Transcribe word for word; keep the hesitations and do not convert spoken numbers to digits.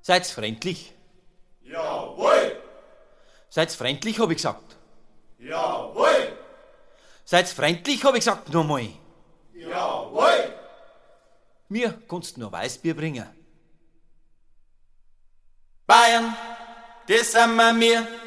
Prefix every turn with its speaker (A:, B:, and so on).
A: Seid's freundlich?
B: Jawohl!
A: Seid's freundlich, hab ich gesagt.
B: Jawohl!
A: Seid's freundlich, hab ich gesagt, nochmal.
B: Jawohl!
A: Mir kannst nur Weißbier bringen.
C: Bayern, das sind wir mir.